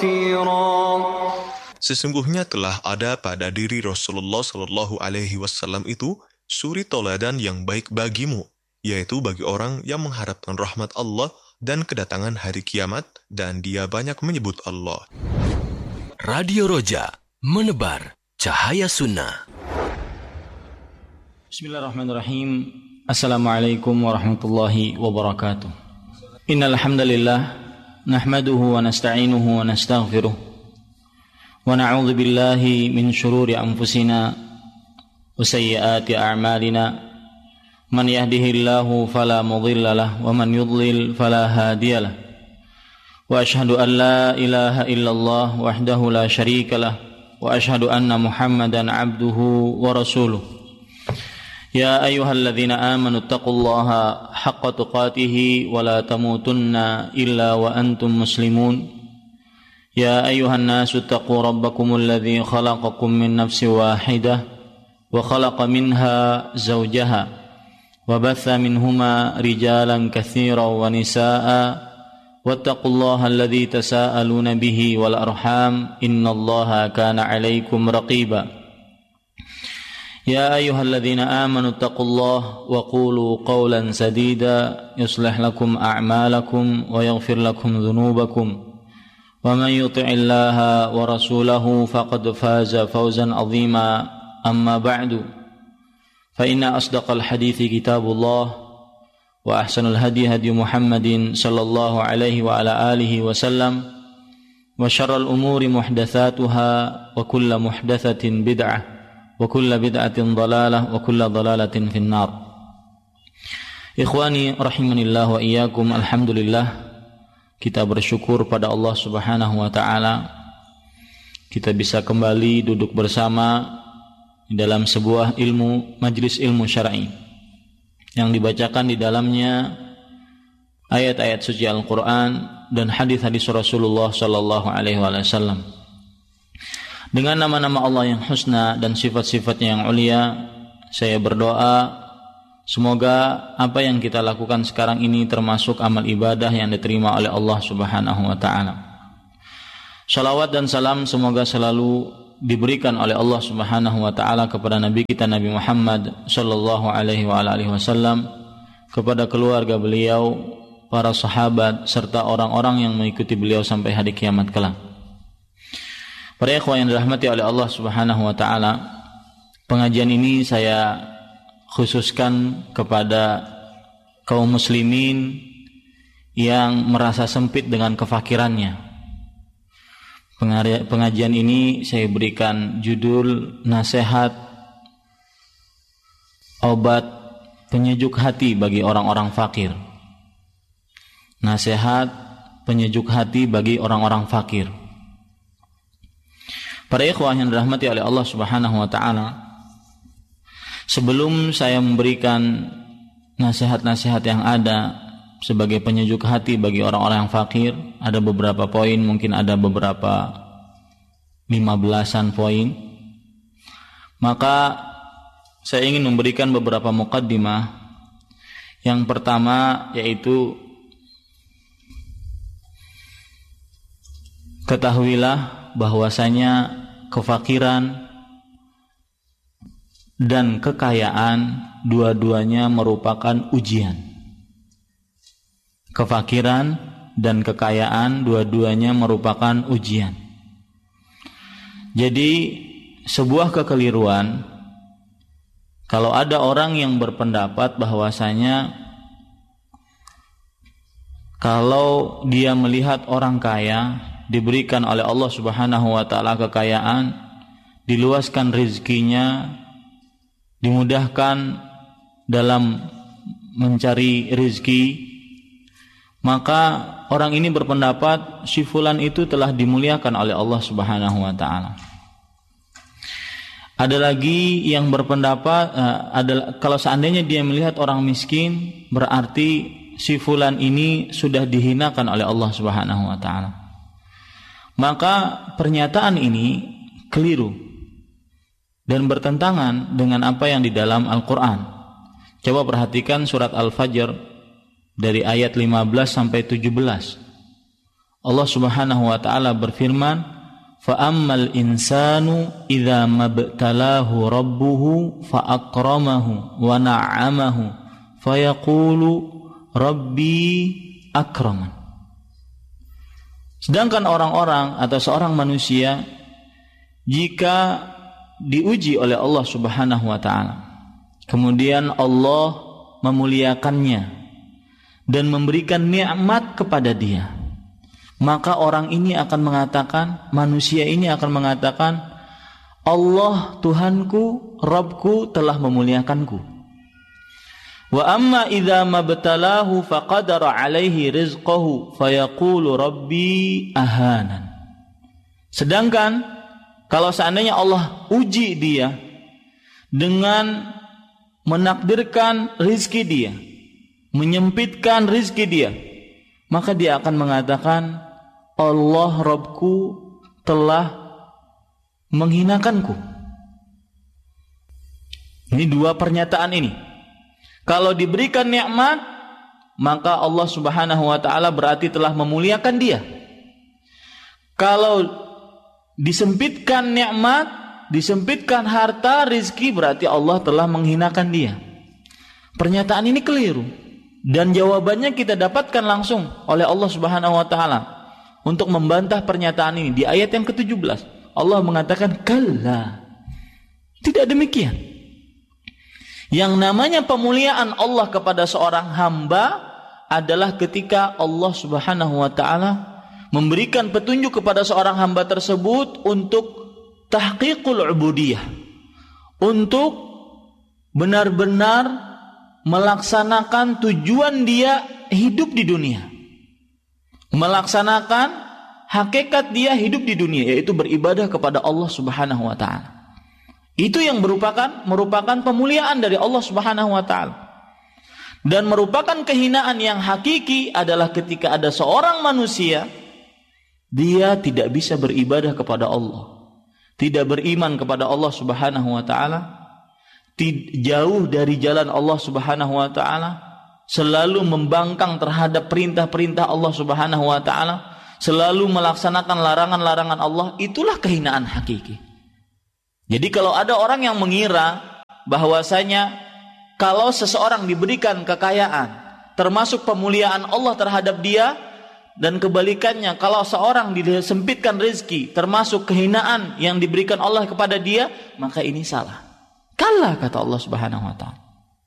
كثيرا. Sesungguhnya telah ada pada diri Rasulullah Shallallahu Alaihi Wasallam itu suri toladan yang baik bagimu, yaitu bagi orang yang mengharapkan rahmat Allah dan kedatangan hari kiamat, dan dia banyak menyebut Allah. Radio Roja, menebar cahaya sunnah. Bismillahirrahmanirrahim. Assalamualaikum warahmatullahi wabarakatuh. Innal hamdalillah nahmaduhu wa nasta'inuhu wa nastaghfiruh. Wa na'udzu billahi min shururi anfusina wa sayyiati a'malina. Man yahdihillahu fala mudilla lahu wa man yudlil fala hadiya lahu. Wa ashhadu an la ilaha illallah wahdahu la syarika lahu wa ashhadu anna Muhammadan 'abduhu wa rasuluh. Ya ayyuhalladzina amanu taqullaha haqqa tuqatih wa la tamutunna illa wa antum muslimun. يا أيها الناس اتقوا ربكم الذي خلقكم من نفس واحدة وخلق منها زوجها وبث منهما رجالا كثيرا ونساء واتقوا الله الذي تساءلون به والأرحام إن الله كان عليكم رقيبا يا أيها الذين آمنوا اتقوا الله وقولوا قولا سديدا يصلح لكم أعمالكم ويغفر لكم ذنوبكم ومن يطع الله ورسوله فقد فاز فوزا عظيما أما بعد فإن أصدق الحديث كتاب الله وأحسن الهدي هدي محمد صلى الله عليه وعلى آله وسلم وشر الأمور محدثاتها وكل محدثة بدعة وكل بدعة ضلالة وكل ضلالة في النار. إخواني رحمني الله وإياكم. الحمد لله, kita bersyukur pada Allah Subhanahu wa Ta'ala, kita bisa kembali duduk bersama di dalam sebuah majlis ilmu syar'i yang dibacakan di dalamnya ayat-ayat suci Al-Quran dan hadis-hadis Rasulullah Sallallahu Alaihi Wasallam. Dengan nama-nama Allah yang husna dan sifat-sifatnya yang ulia, saya berdoa semoga apa yang kita lakukan sekarang ini termasuk amal ibadah yang diterima oleh Allah Subhanahu wa Ta'ala. Salawat dan salam semoga selalu diberikan oleh Allah Subhanahu wa Ta'ala kepada Nabi kita Nabi Muhammad sallallahu alaihi wasallam, kepada keluarga beliau, para sahabat serta orang-orang yang mengikuti beliau sampai hari kiamat kelak. Para ikhwan yang dirahmati oleh Allah Subhanahu wa Ta'ala, pengajian ini saya khususkan kepada kaum muslimin yang merasa sempit dengan kefakirannya. Pengajian ini saya berikan judul nasihat obat penyejuk hati bagi orang-orang fakir. Nasihat penyejuk hati bagi orang-orang fakir. Para ikhwah yang dirahmati oleh Allah Subhanahu wa Ta'ala, sebelum saya memberikan nasihat-nasihat yang ada sebagai penyejuk hati bagi orang-orang yang fakir, ada beberapa poin, mungkin ada beberapa 15-an poin. Maka saya ingin memberikan beberapa muqaddimah. Yang pertama yaitu, ketahuilah bahwasanya kefakiran dan kekayaan dua-duanya merupakan ujian. Kefakiran dan kekayaan dua-duanya merupakan ujian. Jadi sebuah kekeliruan kalau ada orang yang berpendapat bahwasanya kalau dia melihat orang kaya diberikan oleh Allah Subhanahu wa Ta'ala kekayaan, diluaskan rezekinya, dimudahkan dalam mencari rezeki, maka orang ini berpendapat si fulan itu telah dimuliakan oleh Allah Subhanahu wa Ta'ala. Ada lagi yang berpendapat kalau seandainya dia melihat orang miskin, berarti si fulan ini sudah dihinakan oleh Allah Subhanahu wa Ta'ala. Maka pernyataan ini keliru dan bertentangan dengan apa yang di dalam Al-Quran. Coba perhatikan surat Al-Fajr dari ayat 15 sampai 17. Allah Subhanahu wa taala berfirman, "Fa ammal insanu idza mabtalahu rabbuhu fa akramahu wa na'amahu fayaqulu rabbi akraman." Sedangkan orang-orang atau seorang manusia jika diuji oleh Allah Subhanahu wa taala, kemudian Allah memuliakannya dan memberikan nikmat kepada dia, maka orang ini akan mengatakan, manusia ini akan mengatakan, Allah Tuhanku, Rabbku telah memuliakanku. Wa amma idza mabtalahu faqadara alaihi rizqahu fayaqulu rabbi ahanan. Sedangkan kalau seandainya Allah uji dia dengan menakdirkan rizki dia, menyempitkan rizki dia, maka dia akan mengatakan, Allah Rabbku telah menghinakanku. Ini dua pernyataan ini. Kalau diberikan nikmat, maka Allah Subhanahu wa taala berarti telah memuliakan dia. Kalau disempitkan nikmat, disempitkan harta, rizki, berarti Allah telah menghinakan dia. Pernyataan ini keliru. Dan jawabannya kita dapatkan langsung oleh Allah Subhanahu wa taala untuk membantah pernyataan ini di ayat yang ke-17. Allah mengatakan, kalla, tidak demikian. Yang namanya pemuliaan Allah kepada seorang hamba adalah ketika Allah Subhanahu wa taala memberikan petunjuk kepada seorang hamba tersebut untuk tahqiqul ubudiyah, untuk benar-benar melaksanakan tujuan dia hidup di dunia, melaksanakan hakikat dia hidup di dunia, yaitu beribadah kepada Allah Subhanahu wa taala. Itu yang merupakan pemuliaan dari Allah Subhanahu wa taala. Dan merupakan kehinaan yang hakiki adalah ketika ada seorang manusia dia tidak bisa beribadah kepada Allah, tidak beriman kepada Allah Subhanahu wa taala, jauh dari jalan Allah Subhanahu wa taala, selalu membangkang terhadap perintah-perintah Allah Subhanahu wa taala, selalu melaksanakan larangan-larangan Allah. Itulah kehinaan hakiki. Jadi kalau ada orang yang mengira bahwasanya kalau seseorang diberikan kekayaan termasuk pemuliaan Allah terhadap dia, dan kebalikannya kalau seorang disempitkan rezeki termasuk kehinaan yang diberikan Allah kepada dia, maka ini salah. Kala, kata Allah Subhanahu wa taala.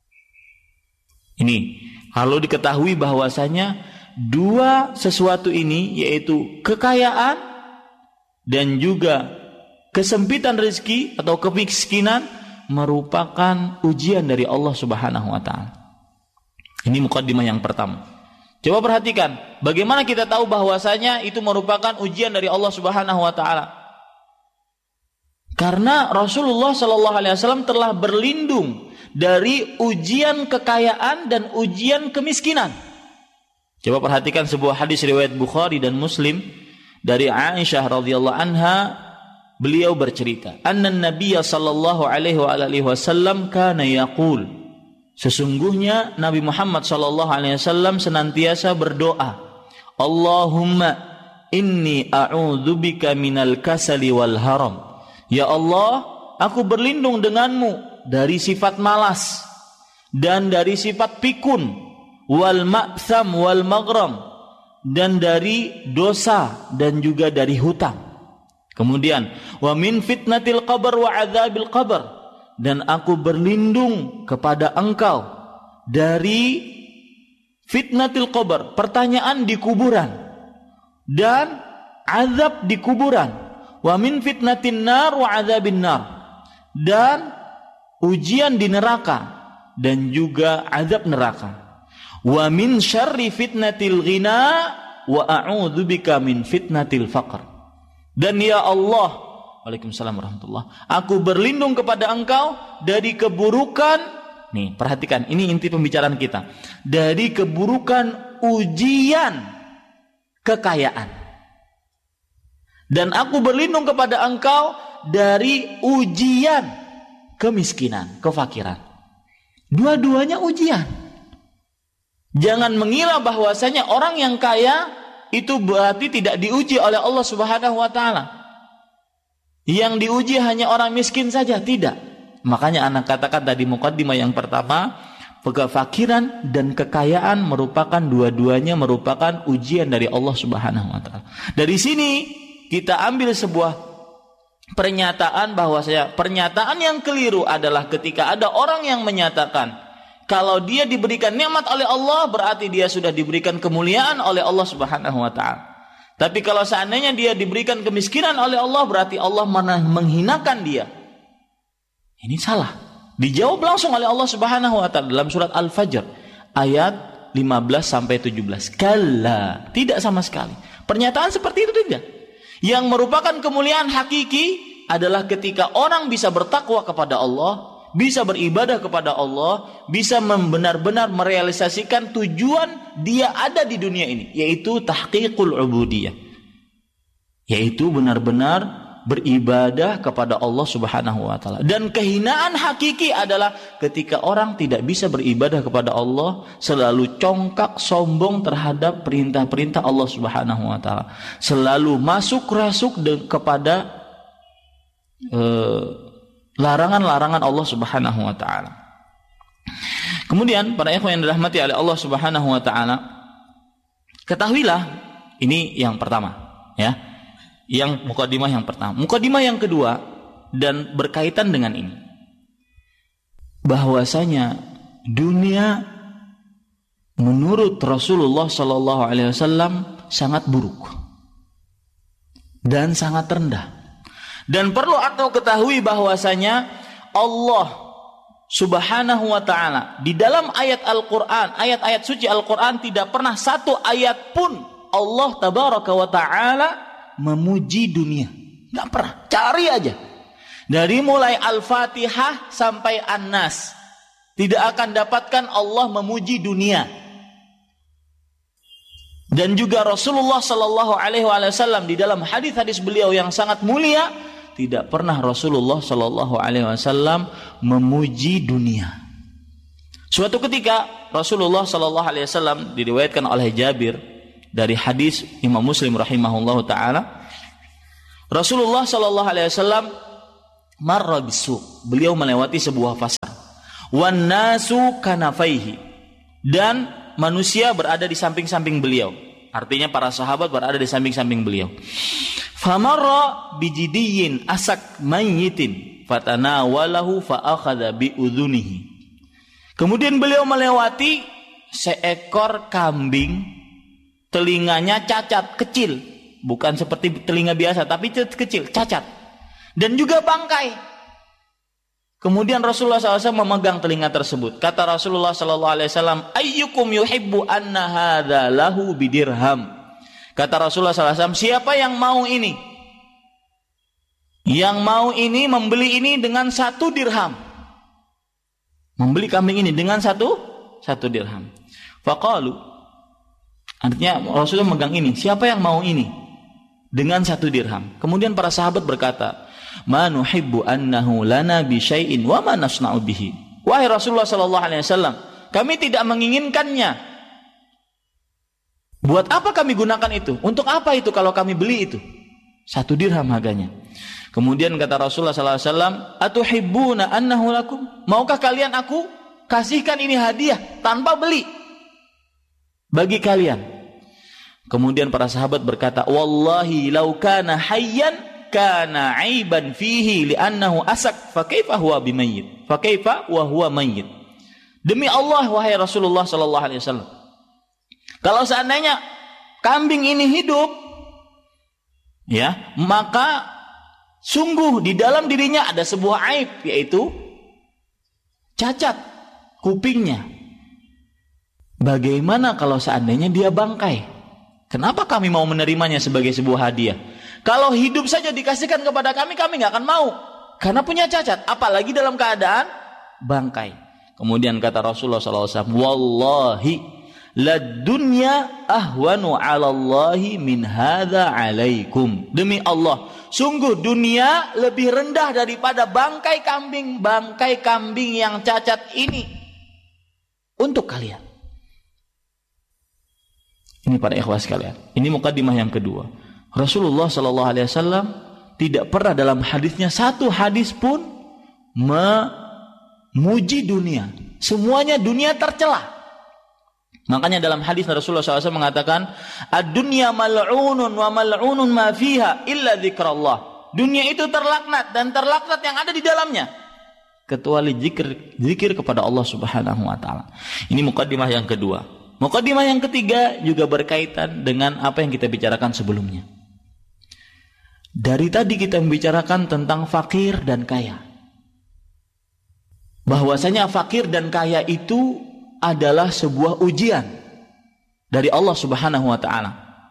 Ini kalau diketahui bahwasanya dua sesuatu ini, yaitu kekayaan dan juga kesempitan rezeki atau kemiskinan, merupakan ujian dari Allah Subhanahu wa taala. Ini mukaddimah yang pertama. Coba perhatikan bagaimana kita tahu bahwasanya itu merupakan ujian dari Allah Subhanahu wa taala. Karena Rasulullah sallallahu alaihi wasallam telah berlindung dari ujian kekayaan dan ujian kemiskinan. Coba perhatikan sebuah hadis riwayat Bukhari dan Muslim dari Aisyah radhiyallahu anha. Beliau bercerita, annan nabiyya sallallahu alaihi wasallam kana yaqul, sesungguhnya Nabi Muhammad sallallahu alaihi wasallam senantiasa berdoa, Allahumma inni a'udzubika minal kasali wal haram. Ya Allah, aku berlindung denganmu dari sifat malas dan dari sifat pikun, wal ma'tham wal maghram, dan dari dosa dan juga dari hutang. Kemudian wa min fitnatil qabr wa adzabil qabr, dan aku berlindung kepada engkau dari fitnatil qabr, pertanyaan di kuburan, dan azab di kuburan. Wa min fitnatin nar wa adzabin nar, dan ujian di neraka dan juga azab neraka. Wa min syarri fitnatil ghina wa a'udzubika min fitnatil faqr. Dan ya Allah, waalaikumsalam warahmatullah, aku berlindung kepada engkau dari keburukan, nih perhatikan, ini inti pembicaraan kita, dari keburukan ujian kekayaan. Dan aku berlindung kepada engkau dari ujian kemiskinan, kefakiran. Dua-duanya ujian. Jangan mengira bahwasanya orang yang kaya itu berarti tidak diuji oleh Allah Subhanahu wa taala. Yang diuji hanya orang miskin saja, tidak. Makanya anak katakan tadi mukaddimah yang pertama, kefakiran dan kekayaan merupakan dua-duanya merupakan ujian dari Allah Subhanahu wa taala. Dari sini kita ambil sebuah pernyataan bahwasanya pernyataan yang keliru adalah ketika ada orang yang menyatakan kalau dia diberikan nikmat oleh Allah berarti dia sudah diberikan kemuliaan oleh Allah Subhanahu wa taala. Tapi kalau seandainya dia diberikan kemiskinan oleh Allah berarti Allah menghinakan dia. Ini salah. Dijawab langsung oleh Allah Subhanahu wa taala dalam surat Al-Fajr ayat 15 sampai 17. Kalla, tidak sama sekali. Pernyataan seperti itu tidak. Yang merupakan kemuliaan hakiki adalah ketika orang bisa bertakwa kepada Allah, bisa beribadah kepada Allah, bisa benar-benar merealisasikan tujuan dia ada di dunia ini, yaitu tahqiqul ubudiyah, yaitu benar-benar beribadah kepada Allah Subhanahu wa taala. Dan kehinaan hakiki adalah ketika orang tidak bisa beribadah kepada Allah, selalu congkak sombong terhadap perintah-perintah Allah Subhanahu wa taala, selalu masuk-rasuk kepada larangan-larangan Allah Subhanahu wa taala. Kemudian para ikhwan yang dirahmati oleh Allah Subhanahu wa taala, ketahuilah ini yang pertama, ya. Yang mukadimah yang pertama. Mukadimah yang kedua dan berkaitan dengan ini, bahwasanya dunia menurut Rasulullah sallallahu alaihi wasallam sangat buruk dan sangat rendah. Dan perlu atau ketahui bahwasanya Allah Subhanahu wa taala di dalam ayat Al-Qur'an, ayat-ayat suci Al-Qur'an tidak pernah satu ayat pun Allah tabaraka wa taala memuji dunia. Enggak pernah. Cari aja. Dari mulai Al-Fatihah sampai An-Nas, tidak akan dapatkan Allah memuji dunia. Dan juga Rasulullah sallallahu alaihi wasallam di dalam hadis-hadis beliau yang sangat mulia, tidak pernah Rasulullah sallallahu alaihi wasallam memuji dunia. Suatu ketika Rasulullah sallallahu alaihi wasallam, diriwayatkan oleh Jabir dari hadis Imam Muslim rahimahullahu taala, Rasulullah sallallahu alaihi wasallam marra bisu, beliau melewati sebuah pasar, wan nasu kanafaihi, dan manusia berada di samping-samping beliau. Artinya para sahabat berada di samping-samping beliau. Famarra bijidiyyin asak mayyitin fatanawalahu fa akhadha bi udhunihi. Kemudian beliau melewati seekor kambing, telinganya cacat, kecil, bukan seperti telinga biasa tapi kecil, cacat, dan juga bangkai. Kemudian Rasulullah SAW memegang telinga tersebut. Kata Rasulullah SAW, ayyukum yuhibbu anna hadha lahu bidirham. Kata Rasulullah SAW, siapa yang mau ini? Yang mau ini membeli ini dengan 1 dirham. Membeli kambing ini dengan satu dirham. Faqalu, artinya Rasulullah megang ini, siapa yang mau ini dengan 1 dirham? Kemudian para sahabat berkata, ma nuhibbu annahu lana bi syai'in wa ma nasna'u bihi. Wahai Rasulullah sallallahu alaihi wasallam, kami tidak menginginkannya. Buat apa kami gunakan itu? Untuk apa itu kalau kami beli itu? 1 dirham harganya. Kemudian kata Rasulullah sallallahu alaihi wasallam, atuhibbuna annahu lakum? Maukah kalian aku kasihkan ini hadiah tanpa beli bagi kalian? Kemudian para sahabat berkata, wallahi law kana hayyan kana aiban fihi li'annahu asak fa kaifa huwa bimayyit fa kaifa wa huwa mayyit. Demi Allah wahai Rasulullah sallallahu alaihi wasallam, kalau seandainya kambing ini hidup, ya, maka sungguh di dalam dirinya ada sebuah aib, yaitu cacat kupingnya. Bagaimana kalau seandainya dia bangkai? Kenapa kami mau menerimanya sebagai sebuah hadiah? Kalau hidup saja dikasihkan kepada kami, kami nggak akan mau. Karena punya cacat, apalagi dalam keadaan bangkai. Kemudian kata Rasulullah SAW, wallahi lad dunya ahwanu 'ala Allahi min hadza 'alaikum. Demi Allah, sungguh dunia lebih rendah daripada bangkai kambing yang cacat ini untuk kalian. Ini para ikhwah sekalian. Ini mukadimah yang kedua. Rasulullah sallallahu alaihi wasallam tidak pernah dalam hadisnya satu hadis pun memuji dunia. Semuanya dunia tercela. Makanya dalam hadis Rasulullah SAW mengatakan, ad-dunya mal'unun wa mal'unun ma fiha illa dzikrullah. Dunia itu terlaknat dan terlaknat yang ada di dalamnya kecuali zikir kepada Allah Subhanahu wa taala. Ini mukadimah yang kedua. Mukadimah yang ketiga juga berkaitan dengan apa yang kita bicarakan sebelumnya. Dari tadi kita membicarakan tentang fakir dan kaya. Bahwasanya fakir dan kaya itu adalah sebuah ujian dari Allah Subhanahu wa taala.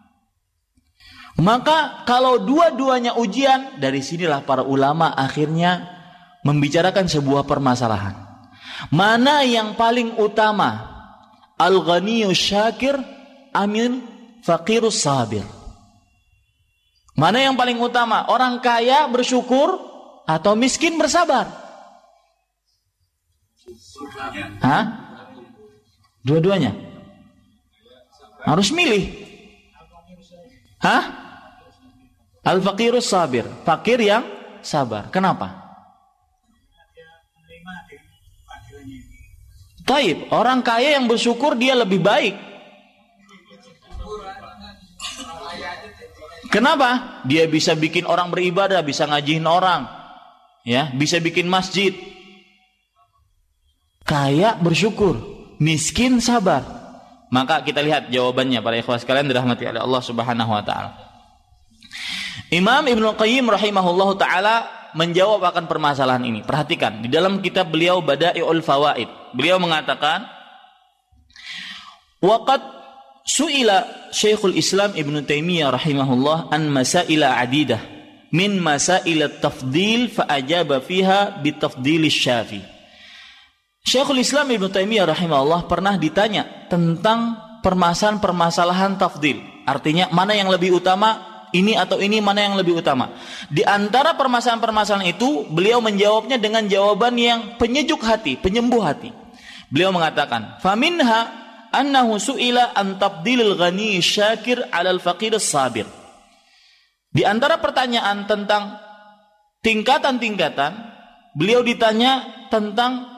Maka kalau dua-duanya ujian, dari sinilah para ulama akhirnya membicarakan sebuah permasalahan. Mana yang paling utama? Al-ghaniyus syakir amin faqirus sabir. Mana yang paling utama? Orang kaya bersyukur atau miskin bersabar? Hah? Dua-duanya harus milih. Hah? Al-faqirus sabir, fakir yang sabar. Kenapa? Taib, orang kaya yang bersyukur dia lebih baik. Kenapa? Dia bisa bikin orang beribadah, bisa ngajiin orang, ya, bisa bikin masjid. Kaya bersyukur, miskin sabar. Maka kita lihat jawabannya para ikhwah sekalian dirahmati oleh Allah Subhanahu wa taala. Imam Ibnu Qayyim rahimahullahu taala menjawab akan permasalahan ini. Perhatikan, di dalam kitab beliau Bada'iul Fawaid, beliau mengatakan, waqad su'ila Syekhul Islam Ibnu Taimiyah rahimahullah an masaila adidah min masail at-tafdil fa ajaba fiha bi tafdil asy-Syafi. Syekhul Islam Ibnu Taimiyah rahimahullah pernah ditanya tentang permasalahan tafdil. Artinya mana yang lebih utama, ini atau ini, mana yang lebih utama. Di antara permasalahan-permasalahan itu, beliau menjawabnya dengan jawaban yang penyejuk hati, penyembuh hati. Beliau mengatakan, "Faminha annahu su'ila an tafdilil ghani syakir 'alal faqir sabir." Di antara pertanyaan tentang tingkatan-tingkatan, beliau ditanya tentang